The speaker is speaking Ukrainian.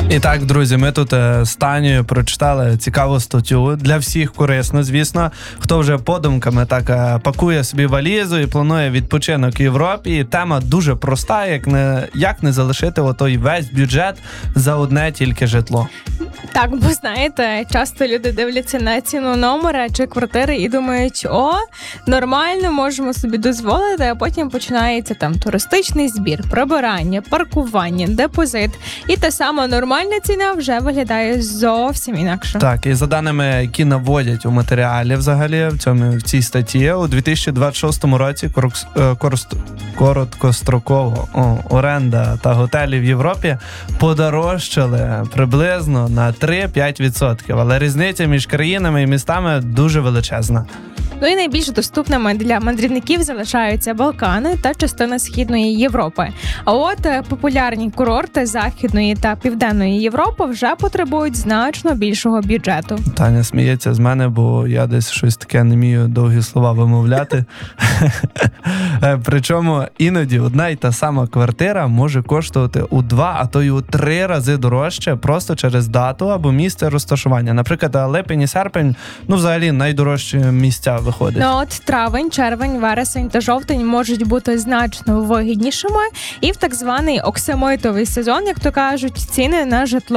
І так, друзі, ми тут з Танією прочитали цікаву статтю. Для всіх корисно, звісно. Хто вже подумками так пакує собі валізу і планує відпочинок в Європі. І тема дуже проста, як не залишити отой весь бюджет за одне тільки житло. Так, бо знаєте, часто люди дивляться на ціну номера чи квартири і думають, нормально, можемо собі дозволити, а потім починається там туристичний збір, прибирання, паркування, депозит. І та сама нормальна ціна вже виглядає зовсім інакше. Так, і за даними, які наводять у матеріалі взагалі в цій статті, у 2026 році короткостроково оренда та готелі в Європі подорожчали приблизно на 3-5%, але різниця між країнами і містами дуже величезна. Ну і найбільш доступними для мандрівників залишаються Балкани та частина Східної Європи. А от популярні курорти Західної та Південної Європи вже потребують значно більшого бюджету. Таня сміється з мене, бо я десь щось таке не вмію довгі слова вимовляти. Причому іноді одна й та сама квартира може коштувати у 2, а то й у 3 рази дорожче просто через дату або місце розташування. Наприклад, липень і серпень, взагалі найдорожчі місця виходять. Ну от травень, червень, вересень та жовтень можуть бути значно вигіднішими, і в так званий оксамитовий сезон, як то кажуть, ціни на житло